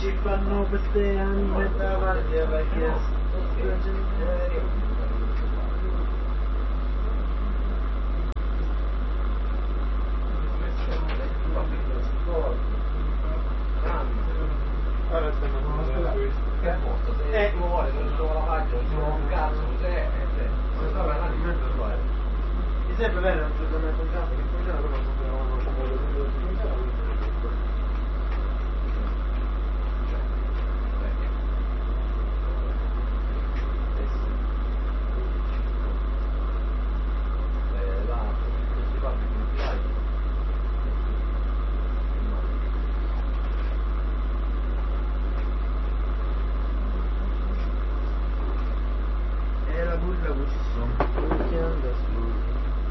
ci fanno queste anime davanti perché mi serve avere un giornale con casa che poi già non la bulla ci sono.